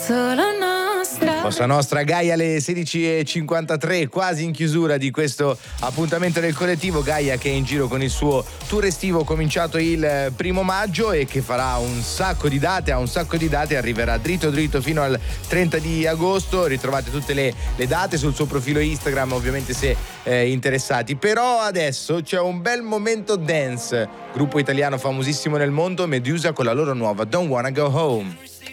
solo nostra. Cosa nostra, Gaia, alle 16:53, quasi in chiusura di questo appuntamento del collettivo. Gaia che è in giro con il suo tour estivo cominciato il 1° maggio e che farà un sacco di date, arriverà dritto fino al 30 di agosto. Ritrovate tutte le date sul suo profilo Instagram, ovviamente, se interessati. Però adesso c'è un bel momento dance, gruppo italiano famosissimo nel mondo, Medusa con la loro nuova Don't Wanna Go Home.